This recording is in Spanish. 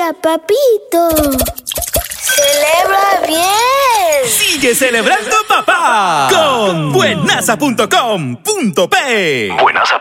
día, papito. ¡Celebra bien! ¡Sigue celebrando, papá! Con buenaza.com.p. Buenaza.com.pe